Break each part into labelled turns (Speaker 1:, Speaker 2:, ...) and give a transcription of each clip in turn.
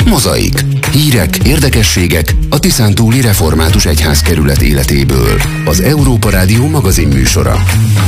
Speaker 1: Mozaik. Hírek, érdekességek a Tiszántúli Református Egyházkerület életéből. Az Európa Rádió magazin műsora.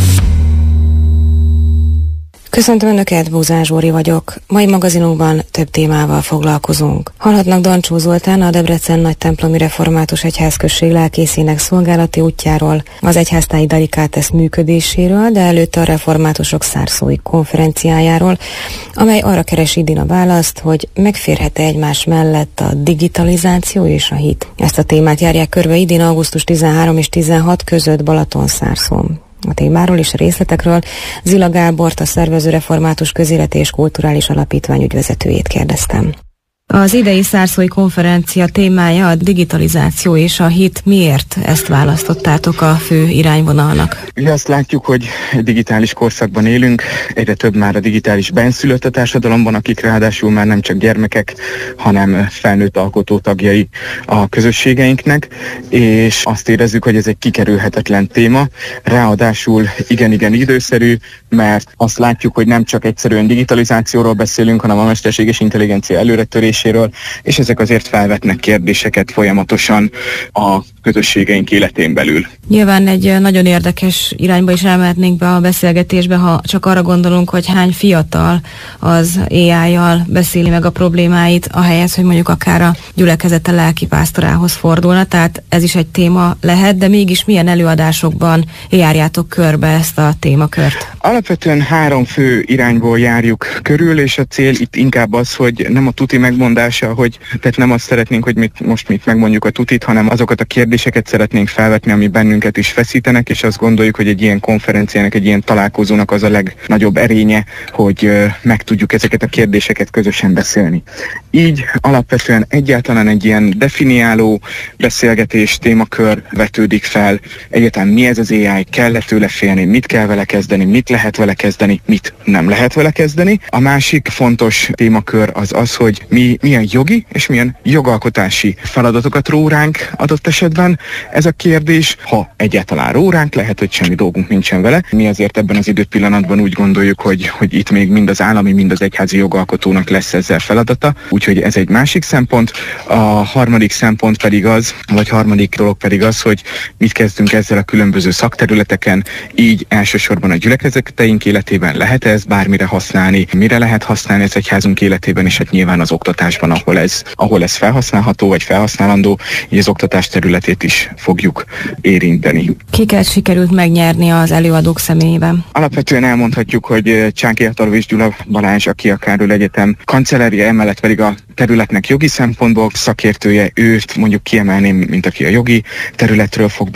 Speaker 2: Köszöntöm Önöket, Búzán Zsóri vagyok. Mai magazinunkban több témával foglalkozunk. Hallhatnak Dancsó Zoltán, a Debrecen Nagytemplomi Református Egyházközség lelkészének szolgálati útjáról, az egyháztáji Delikátes működéséről, de előtte a reformátusok szárszói konferenciájáról, amely arra keresi idén a választ, hogy megférhet-e egymás mellett a digitalizáció és a hit. Ezt a témát járják körbe idén augusztus 13 és 16 között Balatonszárszón. A témáról és a részletekről Zila Gábort, a szervező Református Közéleti és Kulturális Alapítvány ügyvezetőjét kérdeztem. Az idei szárszói konferencia témája a digitalizáció és a hit. Miért ezt választottátok a fő irányvonalnak?
Speaker 3: Ugye azt látjuk, hogy egy digitális korszakban élünk, egyre több már a digitális benszülött a társadalomban, akik ráadásul már nem csak gyermekek, hanem felnőtt alkotó tagjai a közösségeinknek, és azt érezzük, hogy ez egy kikerülhetetlen téma, ráadásul igen időszerű, mert azt látjuk, hogy nem csak egyszerűen digitalizációról beszélünk, hanem a mesterséges intelligencia előretöréséről, és ezek azért felvetnek kérdéseket folyamatosan a közösségeink életén belül.
Speaker 2: Nyilván egy nagyon érdekes irányba is elmehetnénk be a beszélgetésbe, ha csak arra gondolunk, hogy hány fiatal az AI-jal beszéli meg a problémáit, ahelyett, hogy mondjuk akár a gyülekezete lelkipásztorához fordulna, tehát ez is egy téma lehet, de mégis milyen előadásokban járjátok körbe ezt a témakört?
Speaker 3: Alapvetően 3 fő irányból járjuk körül, és a cél itt inkább az, hogy nem a tuti megmondása, tehát nem azt szeretnénk, hogy most megmondjuk a tutit, hanem azokat a kérdéseket szeretnénk felvetni, ami bennünket is feszítenek, és azt gondoljuk, hogy egy ilyen konferenciának, egy ilyen találkozónak az a legnagyobb erénye, hogy meg tudjuk ezeket a kérdéseket közösen beszélni. Így alapvetően egyáltalán egy ilyen definiáló beszélgetés, témakör vetődik fel, egyáltalán mi ez az AI, kell-e tőle félni, mit kell vele kezdeni, mit lehet vele kezdeni, mit nem lehet vele kezdeni. A másik fontos témakör az, hogy milyen jogi és milyen jogalkotási feladatokat ró ránk adott esetben. Ez a kérdés, ha egyáltalán ró ránk, lehet, hogy semmi dolgunk nincsen vele. Mi azért ebben az időpillanatban úgy gondoljuk, hogy itt még mind az állami, mind az egyházi jogalkotónak lesz ezzel feladata. Úgyhogy ez egy másik szempont. A harmadik szempont pedig harmadik dolog pedig az, hogy mit kezdünk ezzel a különböző szakterületeken, így elsősorban a gyülekezeteink életében lehet ez bármire használni, mire lehet használni ez egyházunk életében, és hát nyilván az oktatásban, ahol ez felhasználható vagy felhasználandó, így az oktatás területét is fogjuk érinteni.
Speaker 2: Kiket sikerült megnyerni az előadók személyében?
Speaker 3: Alapvetően elmondhatjuk, hogy Csánki Atalovics Gyula Balázs, aki a Károly Egyetem kancellárja, emellett pedig a területnek jogi szempontból szakértője, őt mondjuk kiemelném, mint aki a jogi területről fog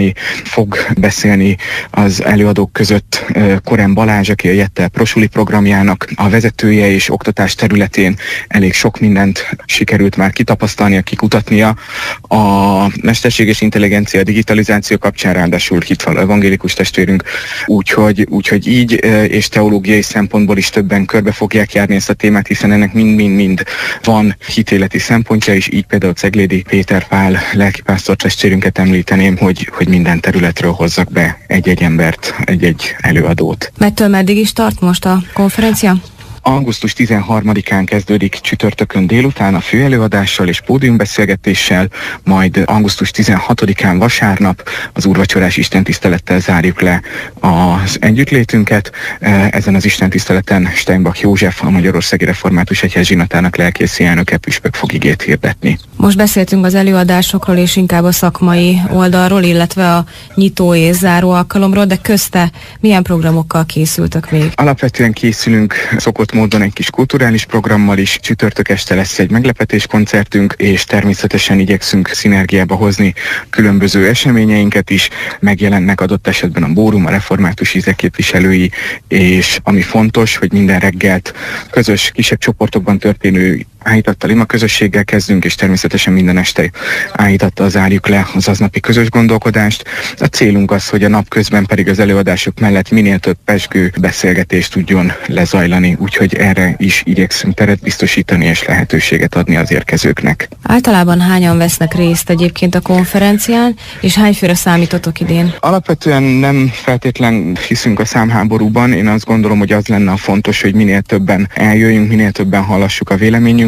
Speaker 3: beszélni az előadók között Korán Balázs, aki a Jettel Prosuli programjának a vezetője, és oktatás területén elég sok mindent sikerült már kitapasztalnia, kikutatnia. A mesterséges intelligencia, a digitalizáció kapcsán ráadásul hitvaló evangélikus testvérünk, úgyhogy így és teológiai szempontból is többen körbe fogják járni ezt a témát, hiszen ennek mind van hitéleti szempontja, és így például Ceglédi Péter Pál lelkipásztor testvérünket említeném, hogy minden területről hozzak be egy-egy embert, egy-egy előadót.
Speaker 2: Mettől meddig is tart most a konferencia?
Speaker 3: Augusztus 13-án kezdődik csütörtökön délután a főelőadással és pódiumbeszélgetéssel, majd augusztus 16-án vasárnap az úrvacsorás istentisztelettel zárjuk le az együttlétünket. Ezen az istentiszteleten Steinbach József, a Magyarországi Református Egyház zsinatának lelkészi elnöke püspök fog igét hirdetni.
Speaker 2: Most beszéltünk az előadásokról és inkább a szakmai oldalról, illetve a nyitó és záró alkalomról, de közte milyen programokkal készültök még?
Speaker 3: Alapvetően készülünk szokott módon egy kis kulturális programmal is. Csütörtök este lesz egy meglepetés koncertünk, és természetesen igyekszünk szinergiába hozni különböző eseményeinket is. Megjelennek adott esetben a Bórum, a református ízek képviselői, és ami fontos, hogy minden reggelt közös, kisebb csoportokban történő áhítattal ima közösséggel kezdünk, és természetesen minden este áhítattal zárjuk le az aznapi közös gondolkodást. A célunk az, hogy a nap közben pedig az előadások mellett minél több pezsgő beszélgetést tudjon lezajlani, úgyhogy erre is igyekszünk teret biztosítani és lehetőséget adni az érkezőknek.
Speaker 2: Általában hányan vesznek részt egyébként a konferencián, és hányfőre számítotok idén?
Speaker 3: Alapvetően nem feltétlen hiszünk a számháborúban. Én azt gondolom, hogy az lenne a fontos, hogy minél többen eljöjjünk, minél többen hallassuk a véleményünket.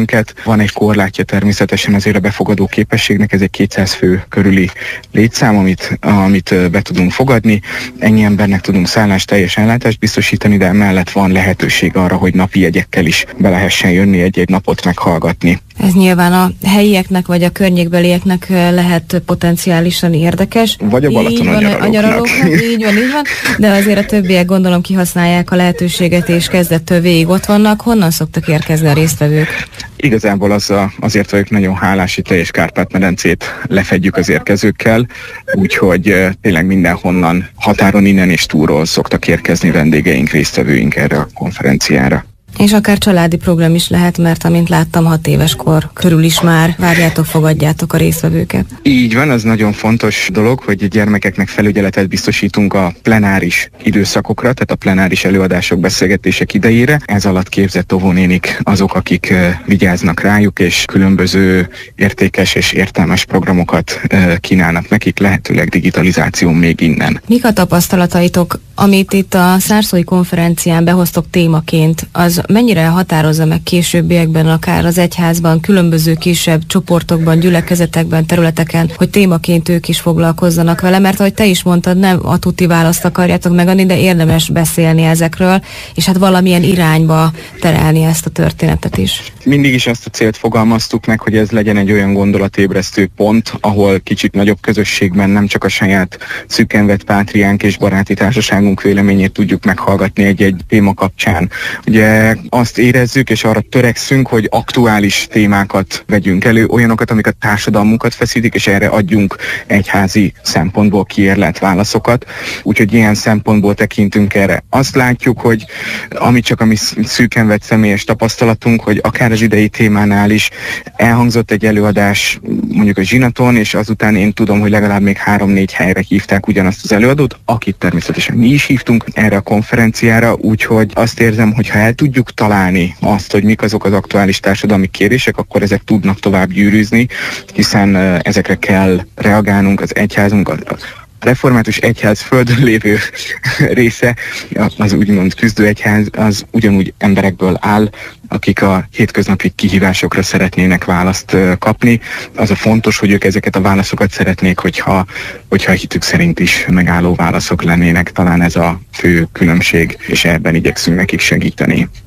Speaker 3: bennünket. Van egy korlátja természetesen azért a befogadó képességnek, ez egy 200 fő körüli létszám, amit be tudunk fogadni. Ennyi embernek tudunk teljes ellátást biztosítani, de emellett van lehetőség arra, hogy napi jegyekkel is be lehessen jönni, egy-egy napot meghallgatni.
Speaker 2: Ez nyilván a helyieknek vagy a környékbelieknek lehet potenciálisan érdekes.
Speaker 3: Vagy a Balatonon nyaralóknak.
Speaker 2: Így van. De azért a többiek gondolom kihasználják a lehetőséget, és kezdettől végig ott vannak. Honnan szoktak érkezni a résztvevők?
Speaker 3: Igazából azért vagyok nagyon hálás, hogy teljes Kárpát-medencét lefedjük az érkezőkkel, úgyhogy tényleg mindenhonnan, határon innen és túlról szoktak érkezni vendégeink, résztvevőink erre a konferenciára.
Speaker 2: És akár családi program is lehet, mert amint láttam, 6 éves kor körül is már várjátok, fogadjátok a résztvevőket.
Speaker 3: Így van, az nagyon fontos dolog, hogy a gyermekeknek felügyeletet biztosítunk a plenáris időszakokra, tehát a plenáris előadások, beszélgetések idejére. Ez alatt képzett óvónénik azok, akik vigyáznak rájuk, és különböző értékes és értelmes programokat kínálnak nekik, lehetőleg digitalizáció még innen.
Speaker 2: Mik a tapasztalataitok, amit itt a Szárszói konferencián behoztok témaként, az mennyire határozza meg későbbiekben, akár az egyházban, különböző kisebb csoportokban, gyülekezetekben, területeken, hogy témaként ők is foglalkozzanak vele, mert ahogy te is mondtad, nem a tuti választ akarjátok megadni, de érdemes beszélni ezekről, és hát valamilyen irányba terelni ezt a történetet is.
Speaker 3: Mindig is azt a célt fogalmaztuk meg, hogy ez legyen egy olyan gondolatébresztő pont, ahol kicsit nagyobb közösségben nem csak a saját szűken vett pátriánk és baráti társaságunk véleményét tudjuk meghallgatni egy-egy téma kapcsán. Ugye azt érezzük, és arra törekszünk, hogy aktuális témákat vegyünk elő, olyanokat, amik a társadalmunkat feszítik, és erre adjunk egyházi szempontból kiérlelt válaszokat. Úgyhogy ilyen szempontból tekintünk erre. Azt látjuk, hogy csak a mi szűken vett személyes tapasztalatunk, hogy akár az idei témánál is elhangzott egy előadás mondjuk a zsinaton, és azután én tudom, hogy legalább még 3-4 helyre hívták ugyanazt az előadót, akit természetesen mi is hívtunk erre a konferenciára, úgyhogy azt érzem, hogy ha el tudjuk találni azt, hogy mik azok az aktuális társadalmi kérések, akkor ezek tudnak tovább gyűrűzni, hiszen ezekre kell reagálnunk, az egyházunk, a református egyház földön lévő része, az úgymond küzdőegyház, az ugyanúgy emberekből áll, akik a hétköznapi kihívásokra szeretnének választ kapni. Az a fontos, hogy ők ezeket a válaszokat szeretnék, hogyha a hitük szerint is megálló válaszok lennének. Talán ez a fő különbség, és ebben igyekszünk nekik segíteni.